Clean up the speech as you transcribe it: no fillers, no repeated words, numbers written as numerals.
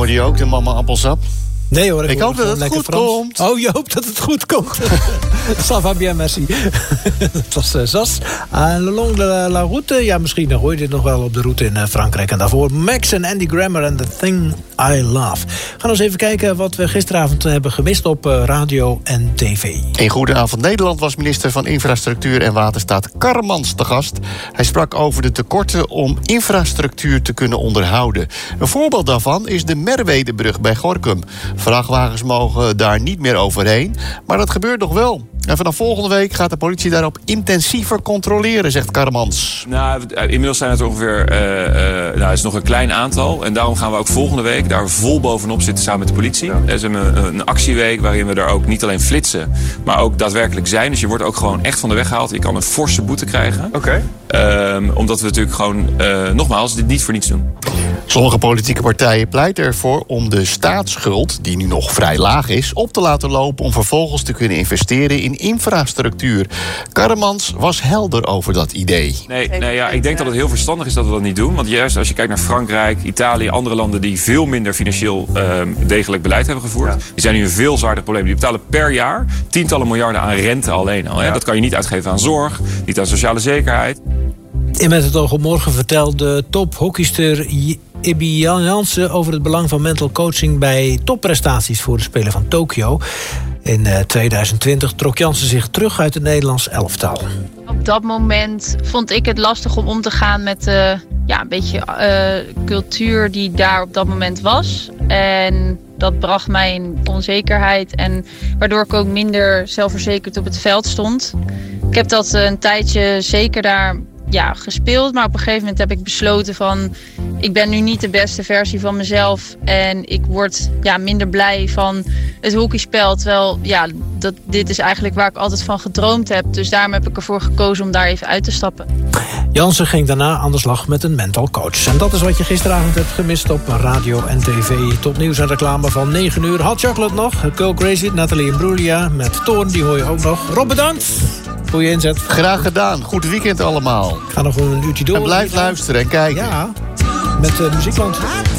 Hoorde je ook de mama appelsap? Nee hoor, ik hoop dat het goed komt. Oh, je hoopt dat het goed komt. Ça va bien, merci. Dat was Zas. Le long de la route. Ja, misschien hoor je dit nog wel op de route in Frankrijk. En daarvoor Max en Andy Grammer en The Thing I Love. We gaan eens even kijken wat we gisteravond hebben gemist op radio en tv. In Goedenavond Nederland was minister van Infrastructuur en Waterstaat Karremans te gast. Hij sprak over de tekorten om infrastructuur te kunnen onderhouden. Een voorbeeld daarvan is de Merwedebrug bij Gorinchem. Vrachtwagens mogen daar niet meer overheen, maar dat gebeurt nog wel. En vanaf volgende week gaat de politie daarop intensiever controleren, zegt Karremans. Nou, inmiddels zijn het ongeveer het is nog een klein aantal. En daarom gaan we ook volgende week daar vol bovenop zitten samen met de politie. Er is een actieweek waarin we daar ook niet alleen flitsen, maar ook daadwerkelijk zijn. Dus je wordt ook gewoon echt van de weg gehaald. Je kan een forse boete krijgen. Oké. Omdat we natuurlijk gewoon, nogmaals, dit niet voor niets doen. Sommige politieke partijen pleiten ervoor om de staatsschuld, die nu nog vrij laag is, op te laten lopen om vervolgens te kunnen investeren in infrastructuur. Karremans was helder over dat idee. Nee, ik denk dat het heel verstandig is dat we dat niet doen. Want juist als je kijkt naar Frankrijk, Italië, andere landen die veel minder financieel degelijk beleid hebben gevoerd. Ja. Die zijn nu een veel zwaarder probleem. Die betalen per jaar tientallen miljarden aan rente alleen al. Hè? Ja. Dat kan je niet uitgeven aan zorg, niet aan sociale zekerheid. In Met het oog op morgen vertelde tophockeyster Ibi Jansen over het belang van mental coaching bij topprestaties voor de Spelen van Tokio. In 2020 trok Jansen zich terug uit het Nederlands elftal. Op dat moment vond ik het lastig om te gaan met een beetje cultuur die daar op dat moment was. En dat bracht mij in onzekerheid en waardoor ik ook minder zelfverzekerd op het veld stond. Ik heb dat een tijdje zeker daar gespeeld, maar op een gegeven moment heb ik besloten van ik ben nu niet de beste versie van mezelf en ik word minder blij van het hockeyspel, terwijl dit is eigenlijk waar ik altijd van gedroomd heb. Dus daarom heb ik ervoor gekozen om daar even uit te stappen. Jansen ging daarna aan de slag met een mental coach. En dat is wat je gisteravond hebt gemist op radio en tv. Tot nieuws en reclame van 9 uur. Hot Chocolate nog, Go Crazy, Nathalie Imbruglia met Toorn, die hoor je ook nog. Rob, bedankt voor je inzet. Graag gedaan. Goed weekend allemaal. Ga nog een uurtje door. En blijf luisteren en kijken. Ja, met Muziekland.